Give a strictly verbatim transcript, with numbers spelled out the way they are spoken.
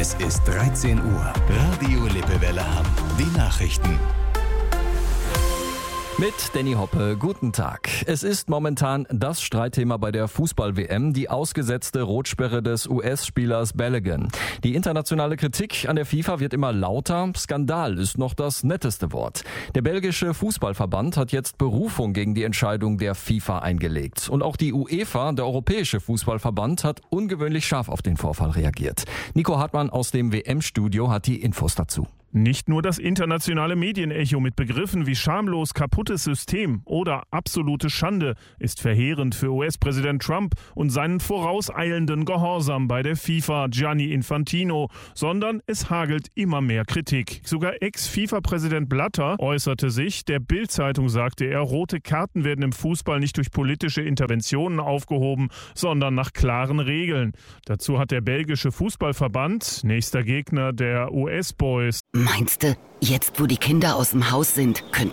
Es ist dreizehn Uhr. Radio Lippewelle Hamm. Die Nachrichten. Mit Danny Hoppe, guten Tag. Es ist momentan das Streitthema bei der Fußball-W M, die ausgesetzte Rotsperre des U S-Spielers Balogun. Die internationale Kritik an der FIFA wird immer lauter. Skandal ist noch das netteste Wort. Der belgische Fußballverband hat jetzt Berufung gegen die Entscheidung der FIFA eingelegt. Und auch die UEFA, der Europäische Fußballverband, hat ungewöhnlich scharf auf den Vorfall reagiert. Nico Hartmann aus dem W M-Studio hat die Infos dazu. Nicht nur das internationale Medienecho mit Begriffen wie schamlos kaputtes System oder absolute Schande ist verheerend für U S-Präsident Trump und seinen vorauseilenden Gehorsam bei der FIFA Gianni Infantino, sondern es hagelt immer mehr Kritik. Sogar Ex-FIFA-Präsident Blatter äußerte sich, der Bild-Zeitung sagte er, rote Karten werden im Fußball nicht durch politische Interventionen aufgehoben, sondern nach klaren Regeln. Dazu hat der belgische Fußballverband, nächster Gegner der U S-Boys, Meinst du, jetzt wo die Kinder aus dem Haus sind, könnten